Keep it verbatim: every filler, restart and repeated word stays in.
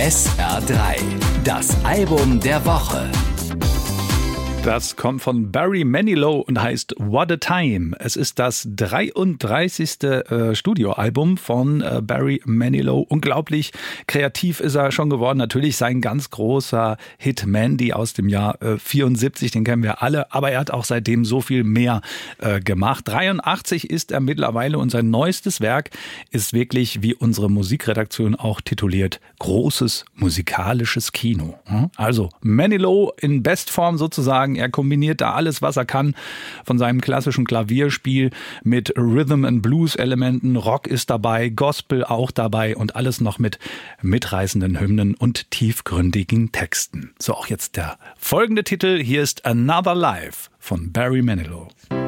S R drei, das Album der Woche. Das kommt von Barry Manilow und heißt What a Time. Es ist das dreiunddreißigste Äh, Studioalbum von äh, Barry Manilow. Unglaublich kreativ ist er schon geworden. Natürlich sein ganz großer Hit Mandy aus dem Jahr äh, vierundsiebzig, den kennen wir alle. Aber er hat auch seitdem so viel mehr äh, gemacht. dreiundachtzig ist er mittlerweile und sein neuestes Werk ist wirklich, wie unsere Musikredaktion auch tituliert, großes musikalisches Kino. Also Manilow in Bestform sozusagen. Er kombiniert da alles, was er kann, von seinem klassischen Klavierspiel mit Rhythm and Blues Elementen. Rock ist dabei, Gospel auch dabei und alles noch mit mitreißenden Hymnen und tiefgründigen Texten. So, auch jetzt der folgende Titel. Hier ist Another Life von Barry Manilow.